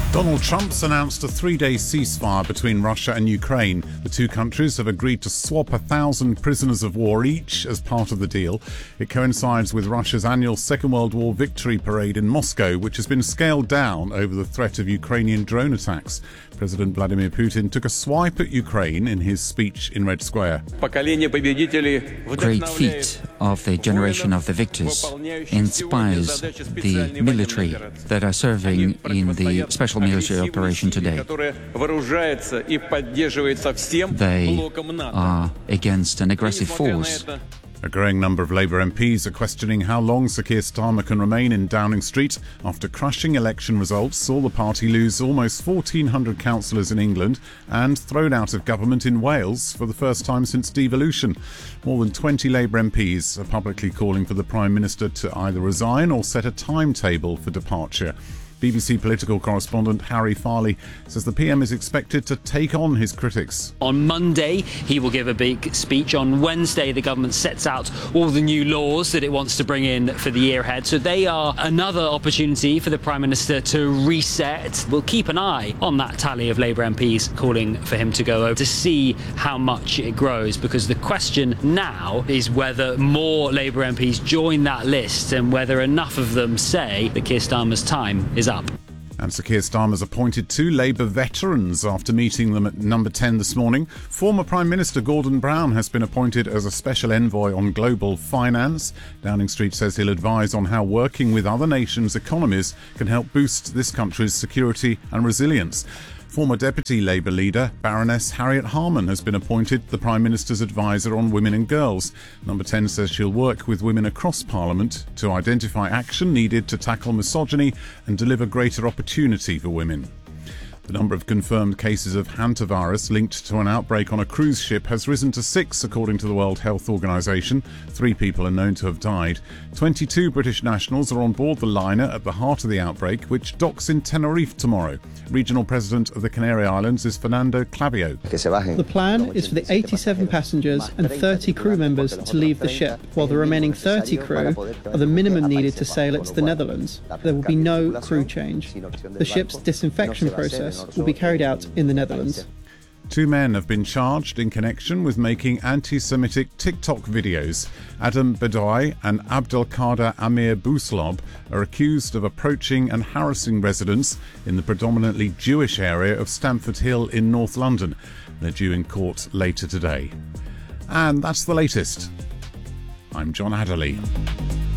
Donald Trump's announced a 3-day ceasefire between Russia and Ukraine. The two countries have agreed to swap 1,000 prisoners of war each as part of the deal. It coincides with Russia's annual Second World War victory parade in Moscow, which has been scaled down over the threat of Ukrainian drone attacks. President Vladimir Putin took a swipe at Ukraine in his speech in Red Square. Great feat of the generation of the victors inspires the military that are serving in the special military operation today. They are against an aggressive force. A growing number of Labour MPs are questioning how long Sir Keir Starmer can remain in Downing Street after crushing election results saw the party lose almost 1,400 councillors in England and thrown out of government in Wales for the first time since devolution. More than 20 Labour MPs are publicly calling for the Prime Minister to either resign or set a timetable for departure. BBC political correspondent Harry Farley says the PM is expected to take on his critics. On Monday, he will give a big speech. On Wednesday, the government sets out all the new laws that it wants to bring in for the year ahead. So they are another opportunity for the Prime Minister to reset. We'll keep an eye on that tally of Labour MPs calling for him to go over to see how much it grows, because the question now is whether more Labour MPs join that list and whether enough of them say that Keir Starmer's time is up. And Sir Keir Starmer's appointed 2 Labour veterans after meeting them at Number 10 this morning. Former Prime Minister Gordon Brown has been appointed as a special envoy on global finance. Downing Street says he'll advise on how working with other nations' economies can help boost this country's security and resilience. Former Deputy Labour leader Baroness Harriet Harman has been appointed the Prime Minister's advisor on women and girls. Number 10 says she'll work with women across Parliament to identify action needed to tackle misogyny and deliver greater opportunity for women. The number of confirmed cases of hantavirus linked to an outbreak on a cruise ship has risen to 6, according to the World Health Organization. 3 people are known to have died. 22 British nationals are on board the liner at the heart of the outbreak, which docks in Tenerife tomorrow. Regional President of the Canary Islands is Fernando Clavio. The plan is for the 87 passengers and 30 crew members to leave the ship, while the remaining 30 crew are the minimum needed to sail it to the Netherlands. There will be no crew change. The ship's disinfection process will be carried out in the Netherlands. 2 men have been charged in connection with making anti-Semitic TikTok videos. Adam Bedoy and Abdelkader Amir Bouslob are accused of approaching and harassing residents in the predominantly Jewish area of Stamford Hill in North London. They're due in court later today. And that's the latest. I'm John Adderley.